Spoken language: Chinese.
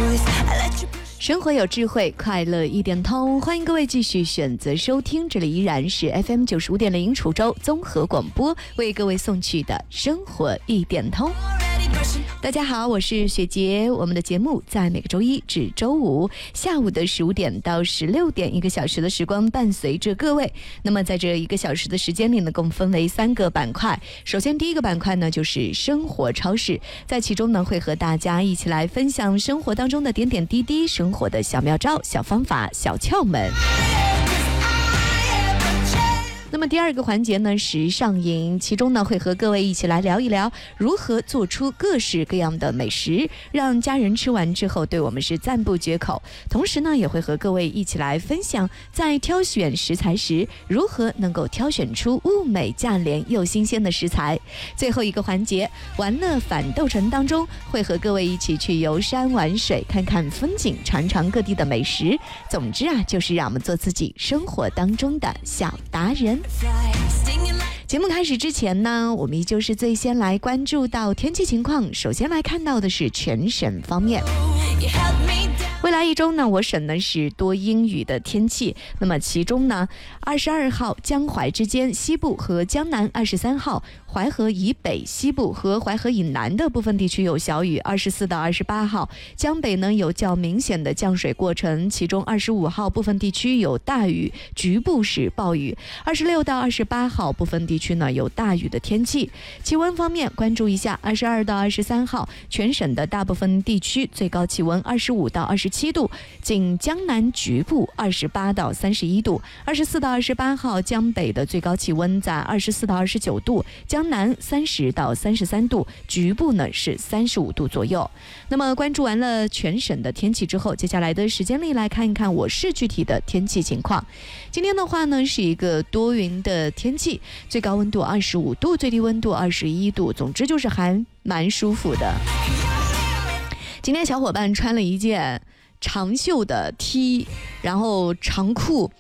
生活有智慧，快乐一点通。欢迎各位继续选择收听，这里依然是 FM 95.0滁州综合广播为各位送去的生活一点通。大家好，我是雪洁。我们的节目在每个周一至周五下午的15点到16点，1个小时的时光伴随着各位。那么在这1个小时的时间里呢，共分为3个板块。首先第一个板块呢就是生活超市，在其中呢会和大家一起来分享生活当中的点点滴滴，生活的小妙招、小方法、小窍门。那么第二个环节呢，时尚营，其中呢会和各位一起来聊一聊如何做出各式各样的美食，让家人吃完之后对我们是赞不绝口。同时呢，也会和各位一起来分享，在挑选食材时如何能够挑选出物美价廉又新鲜的食材。最后一个环节，玩乐反斗城当中，会和各位一起去游山玩水，看看风景，尝尝各地的美食。总之啊，就是让我们做自己生活当中的小达人。节目开始之前呢，我们依旧是最先来关注到天气情况。首先来看到的是全省方面，未来1周呢，我省呢是多阴雨的天气。那么其中呢，22号江淮之间西部和江南，23号淮河以北西部和淮河以南的部分地区有小雨，24到28号江北呢有较明显的降水过程，其中25号部分地区有大雨，局部是暴雨，26到28号部分地区呢有大雨的天气。气温方面关注一下，22到23号全省的大部分地区最高气温25到27度，仅江南局部28到31度，24到28号江北的最高气温在24到29度，江南30到33度，局部呢是35度左右。那么关注完了全省的天气之后，接下来的时间里来看一看我市具体的天气情况。今天的话呢是一个多云的天气，最高温度25度，最低温度21度，总之就是还蛮舒服的。今天小伙伴穿了一件长袖的 T， 然后长裤，